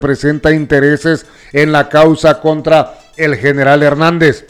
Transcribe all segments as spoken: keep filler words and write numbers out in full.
presenta intereses en la causa contra el general Hernández.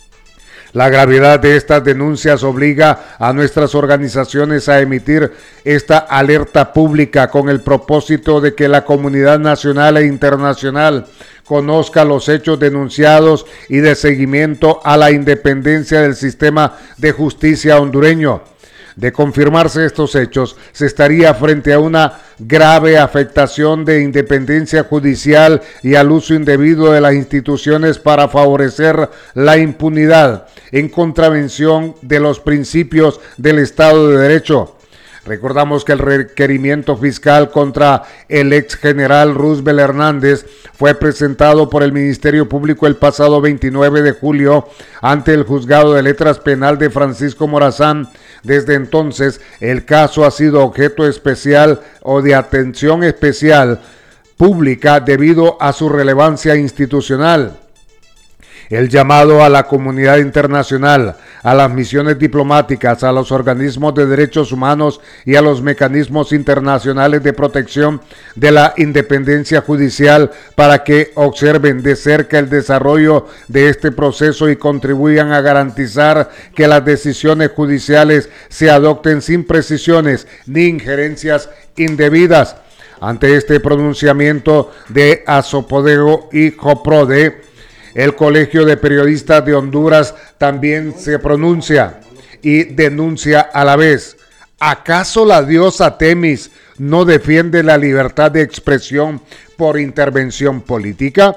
La gravedad de estas denuncias obliga a nuestras organizaciones a emitir esta alerta pública con el propósito de que la comunidad nacional e internacional conozca los hechos denunciados y de seguimiento a la independencia del sistema de justicia hondureño. De confirmarse estos hechos, se estaría frente a una grave afectación de independencia judicial y al uso indebido de las instituciones para favorecer la impunidad, en contravención de los principios del Estado de Derecho. Recordamos que el requerimiento fiscal contra el ex general Roosevelt Hernández fue presentado por el Ministerio Público el pasado veintinueve de julio ante el Juzgado de Letras Penal de Francisco Morazán. Desde entonces, el caso ha sido objeto especial o de atención especial pública debido a su relevancia institucional. El llamado a la comunidad internacional, a las misiones diplomáticas, a los organismos de derechos humanos y a los mecanismos internacionales de protección de la independencia judicial para que observen de cerca el desarrollo de este proceso y contribuyan a garantizar que las decisiones judiciales se adopten sin precisiones ni injerencias indebidas. Ante este pronunciamiento de Azopodeo y Joprode, el Colegio de Periodistas de Honduras también se pronuncia y denuncia a la vez. ¿Acaso la diosa Temis no defiende la libertad de expresión por intervención política?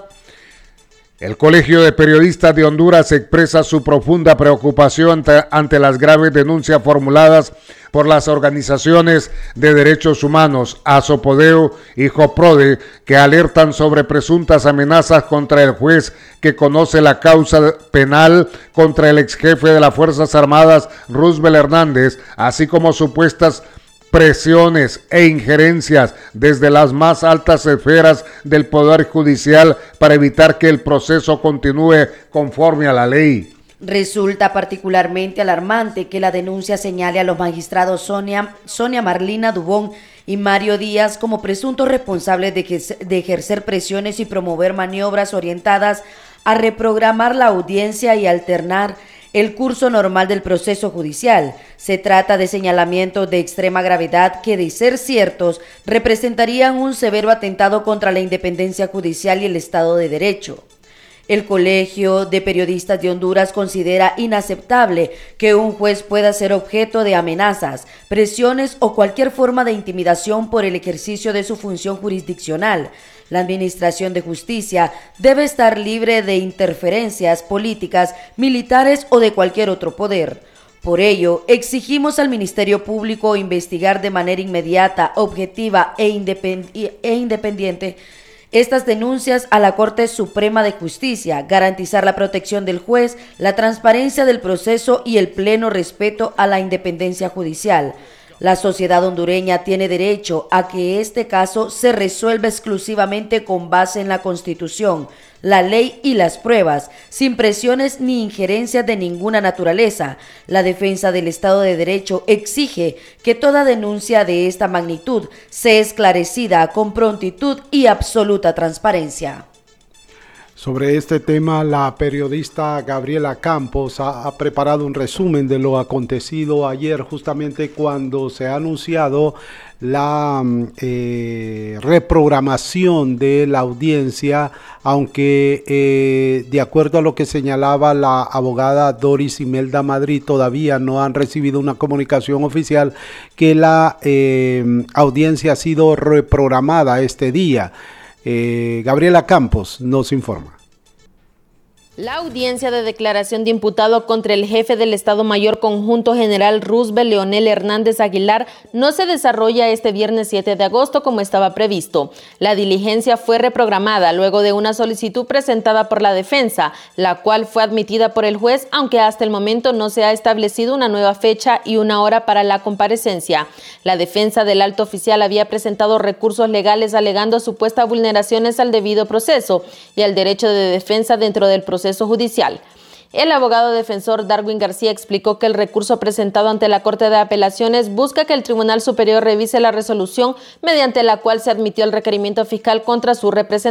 El Colegio de Periodistas de Honduras expresa su profunda preocupación ante, ante las graves denuncias formuladas por las organizaciones de derechos humanos, Azopodeo y Joprode, que alertan sobre presuntas amenazas contra el juez que conoce la causa penal contra el ex jefe de las Fuerzas Armadas, Roosevelt Hernández, así como supuestas presiones e injerencias desde las más altas esferas del Poder Judicial para evitar que el proceso continúe conforme a la ley. Resulta particularmente alarmante que la denuncia señale a los magistrados Sonia, Sonia Marlina Dubón y Mario Díaz como presuntos responsables de, que, de ejercer presiones y promover maniobras orientadas a reprogramar la audiencia y alternar el curso normal del proceso judicial. Se trata de señalamientos de extrema gravedad que, de ser ciertos, representarían un severo atentado contra la independencia judicial y el Estado de Derecho. El Colegio de Periodistas de Honduras considera inaceptable que un juez pueda ser objeto de amenazas, presiones o cualquier forma de intimidación por el ejercicio de su función jurisdiccional. La Administración de Justicia debe estar libre de interferencias políticas, militares o de cualquier otro poder. Por ello, exigimos al Ministerio Público investigar de manera inmediata, objetiva e, independ- e independiente estas denuncias a la Corte Suprema de Justicia, garantizar la protección del juez, la transparencia del proceso y el pleno respeto a la independencia judicial. La sociedad hondureña tiene derecho a que este caso se resuelva exclusivamente con base en la Constitución, la ley y las pruebas, sin presiones ni injerencias de ninguna naturaleza. La defensa del Estado de Derecho exige que toda denuncia de esta magnitud sea esclarecida con prontitud y absoluta transparencia. Sobre este tema, la periodista Gabriela Campos ha, ha preparado un resumen de lo acontecido ayer, justamente cuando se ha anunciado la eh, reprogramación de la audiencia, aunque eh, de acuerdo a lo que señalaba la abogada Doris Imelda Madrid, todavía no han recibido una comunicación oficial que la eh, audiencia ha sido reprogramada este día. Eh, Gabriela Campos nos informa. La audiencia de declaración de imputado contra el jefe del Estado Mayor Conjunto General Roosevelt Leonel Hernández Aguilar no se desarrolla este viernes siete de agosto como estaba previsto. La diligencia fue reprogramada luego de una solicitud presentada por la defensa, la cual fue admitida por el juez, aunque hasta el momento no se ha establecido una nueva fecha y una hora para la comparecencia. La defensa del alto oficial había presentado recursos legales alegando supuestas vulneraciones al debido proceso y al derecho de defensa dentro del proceso judicial. El abogado defensor Darwin García explicó que el recurso presentado ante la Corte de Apelaciones busca que el Tribunal Superior revise la resolución mediante la cual se admitió el requerimiento fiscal contra su representante.